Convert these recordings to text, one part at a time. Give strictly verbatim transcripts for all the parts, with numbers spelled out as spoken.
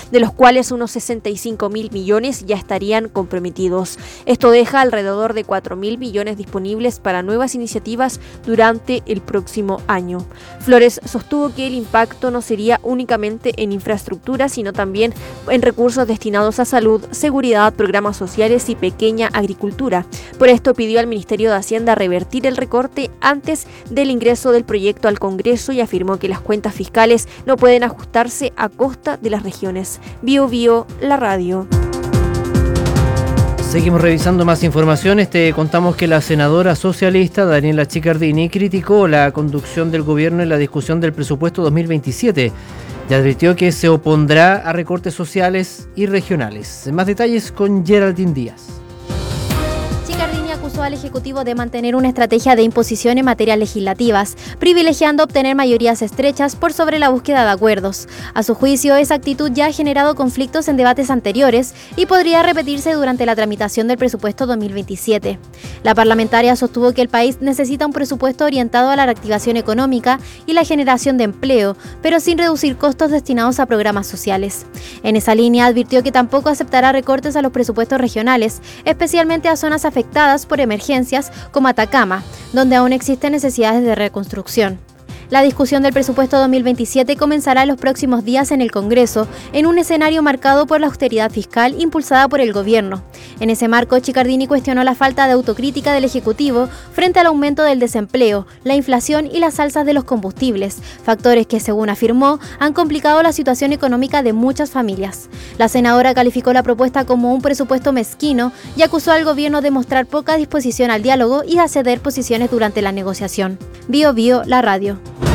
de los cuales unos sesenta y cinco mil millones ya estarían comprometidos. Esto deja alrededor de cuatro mil millones disponibles para nuevas iniciativas durante el próximo año. Flores sostuvo que el impacto no sería únicamente en infraestructura, sino también en recursos destinados a salud, seguridad, programas sociales y pequeña agricultura. Por esto pidió al Ministerio de Hacienda revertir el recorte antes del ingreso del proyecto al Congreso y afirmó que las cuentas fiscales no pueden ajustarse a costa de las regiones. Bio Bio, la radio. Seguimos revisando más informaciones. Te contamos que la senadora socialista Daniela Chiccardini criticó la conducción del gobierno en la discusión del presupuesto dos mil veintisiete y advirtió que se opondrá a recortes sociales y regionales. Más detalles con Geraldine Díaz. Chiccardini acusó al Ejecutivo de mantener una estrategia de imposición en materias legislativas, privilegiando obtener mayorías estrechas por sobre la búsqueda de acuerdos. A su juicio, esa actitud ya ha generado conflictos en debates anteriores y podría repetirse durante la tramitación del presupuesto dos mil veintisiete. La parlamentaria sostuvo que el país necesita un presupuesto orientado a la reactivación económica y la generación de empleo, pero sin reducir costos destinados a programas sociales. En esa línea, advirtió que tampoco aceptará recortes a los presupuestos regionales, especialmente a zonas afectadas por emergencias como Atacama, donde aún existen necesidades de reconstrucción. La discusión del presupuesto dos mil veintisiete comenzará en los próximos días en el Congreso, en un escenario marcado por la austeridad fiscal impulsada por el gobierno. En ese marco, Chiccardini cuestionó la falta de autocrítica del Ejecutivo frente al aumento del desempleo, la inflación y las alzas de los combustibles, factores que, según afirmó, han complicado la situación económica de muchas familias. La senadora calificó la propuesta como un presupuesto mezquino y acusó al gobierno de mostrar poca disposición al diálogo y a ceder posiciones durante la negociación. Bio Bio, la radio.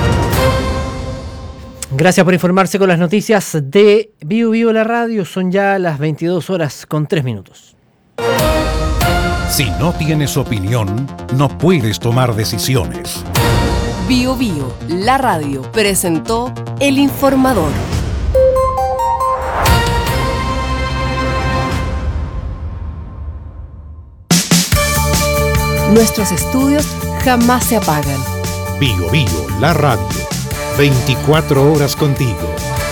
Gracias por informarse con las noticias de Bio Bio la radio. Son ya las veintidós horas con tres minutos. Si no tienes opinión, no puedes tomar decisiones. Bio Bio la radio presentó El Informador. Nuestros estudios jamás se apagan. Bio Bio la radio. veinticuatro horas contigo.